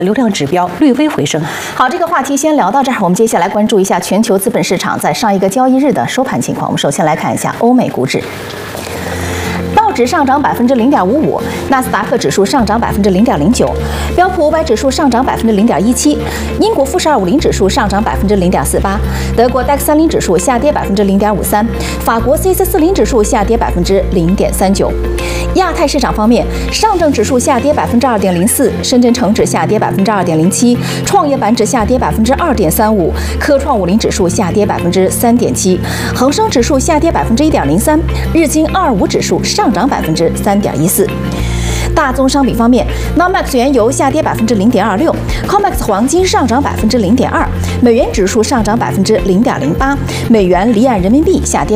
流量指标略微回升。 好，这个话题先聊到这儿，我们接下来关注一下全球资本市场在上一个交易日的收盘情况。我们首先来看一下欧美股指。道指上涨0.55%，纳斯达克指数上涨0.09%，标普500指数上涨0.17%，英国富时250指数上涨0.48%，德国DAX 30指数下跌0.53%，法国 CAC 40指数下跌0.39%。亚太市场方面，上证指数下跌2.04%，深圳成指下跌2.07%，创业板指下跌2.35%，科创50指数下跌3.7%，恒生指数下跌1.03%，日经225指数上涨3.14%。大宗商品方面 ，NOMEX 原油下跌0.26%，COMEX 黄金上涨0.02%，美元指数上涨0.08%，美元离岸人民币下跌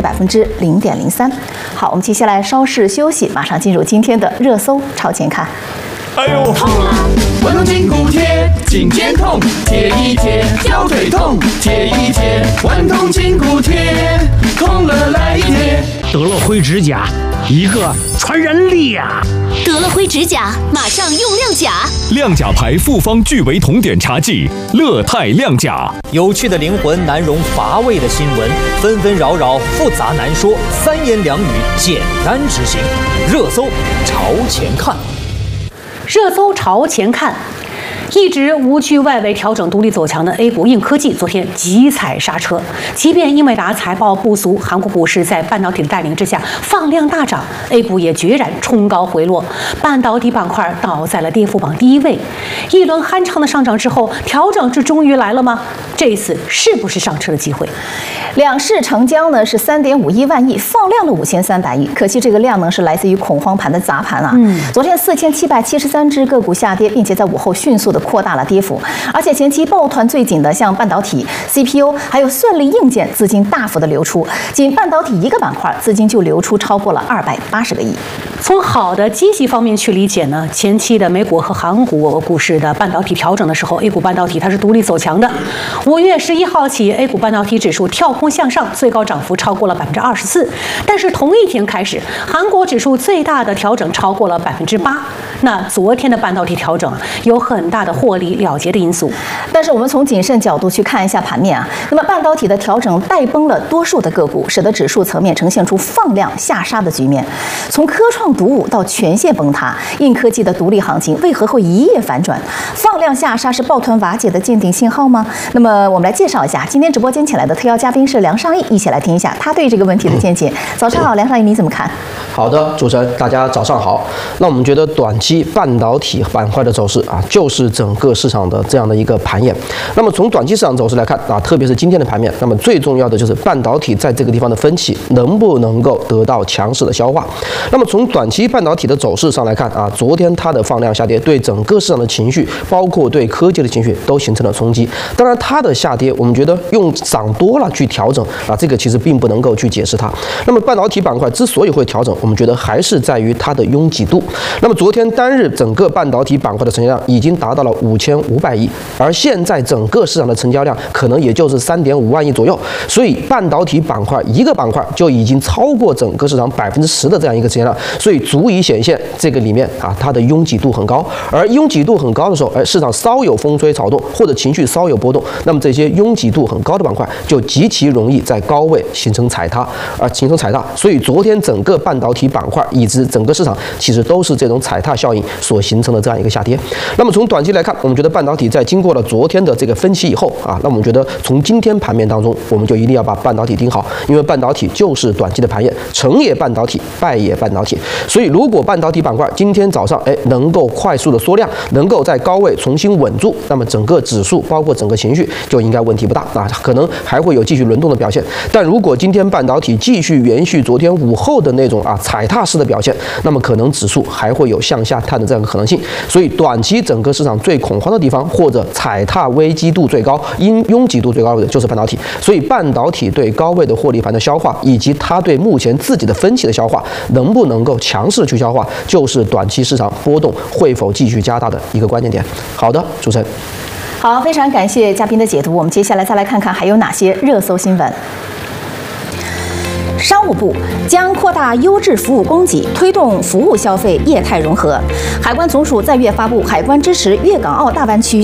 0.03%。好，我们接下来稍事休息，马上进入今天的热搜超前看。 哎呦，痛啊！滚动筋骨贴，颈肩痛，贴一贴；腰腿痛，贴一贴。滚动筋骨贴，痛了来一贴。 得了灰指甲，一个传染力呀！ 得了灰指甲，马上用亮甲。 亮甲牌复方聚维酮碘茶剂，乐泰亮甲。 有趣的灵魂难容乏味的新闻，纷纷扰扰复杂难说，三言两语简单执行。热搜朝前看。 热搜朝前看，一直无惧外围调整、独立走强的 A 股硬科技，昨天急踩刹车。即便英伟达财报不俗，韩国股市在半导体的带领之下放量大涨 ，A 股也决然冲高回落，半导体板块倒在了跌幅榜第一位。一轮酣畅的上涨之后，调整这终于来了吗？这一次是不是上车的机会？ 两市成交呢是3.51万亿，放量了5300亿。可惜这个量呢是来自于恐慌盘的砸盘啊。昨天4773只个股下跌，并且在午后迅速的扩大了跌幅。而且前期抱团最紧的像半导体、CPU 还有算力硬件资金大幅的流出，仅半导体一个板块资金就流出超过了280个亿。 从好的积极方面去理解呢，前期的美股和韩国股市的半导体调整的时候 ，A 股半导体它是独立走强的。5月11号起 ，A 股半导体指数跳空向上，最高涨幅超过了24%。但是同一天开始，韩国指数最大的调整超过了8%。那昨天的半导体调整有很大的获利了结的因素。 但是我们从谨慎角度去看一下盘面啊，那么半导体的调整带崩了多数的个股，使得指数层面呈现出放量下杀的局面。从科创独舞到全线崩塌，硬科技的独立行情为何会一夜反转？放量下杀是抱团瓦解的见顶信号吗？那么我们来介绍一下，今天直播间请来的特邀嘉宾是梁尚义，一起来听一下他对这个问题的见解。早上好，梁尚义，你怎么看？ 好的，主持人，大家早上好。那我们觉得短期半导体板块的走势啊，就是整个市场的这样的一个盘演。那么从短期市场走势来看啊，特别是今天的盘面，那么最重要的就是半导体在这个地方的分歧能不能够得到强势的消化。那么从短期半导体的走势上来看啊，昨天它的放量下跌，对整个市场的情绪，包括对科技的情绪都形成了冲击。当然，它的下跌，我们觉得用涨多了去调整啊，这个其实并不能够去解释它。那么半导体板块之所以会调整，我们觉得还是在于它的拥挤度。那么昨天单日整个半导体板块的成交量已经达到了5500亿，而现在整个市场的成交量可能也就是3.5万亿左右，所以半导体板块一个板块就已经超过整个市场10%的这样一个成交量，所以足以显现这个里面啊它的拥挤度很高。而拥挤度很高的时候，市场稍有风吹草动或者情绪稍有波动，那么这些拥挤度很高的板块就极其容易在高位形成踩踏，所以昨天整个半导体板块以及整个市场其实都是这种踩踏效应所形成的这样一个下跌。那么从短期来看，我们觉得半导体在经过了昨天的这个分歧以后啊，那我们觉得从今天盘面当中，我们就一定要把半导体盯好，因为半导体就是短期的盘演，成也半导体，败也半导体。所以如果半导体板块今天早上能够快速的缩量，能够在高位重新稳住，那么整个指数包括整个情绪就应该问题不大啊，可能还会有继续轮动的表现。但如果今天半导体继续延续昨天午后的那种踩踏式的表现，那么可能指数还会有向下探的这样一个可能性。所以短期整个市场最恐慌的地方，或者踩踏危机度最高、拥挤度最高的就是半导体。所以半导体对高位的获利盘的消化，以及它对目前自己的分歧的消化，能不能够强势去消化，就是短期市场波动会否继续加大的一个关键点。好的，主持人。 好，非常感谢嘉宾的解读。我们接下来再来看看还有哪些热搜新闻。 商务部将扩大优质服务供给，推动服务消费业态融合。海关总署在粤发布海关支持粤港澳大湾区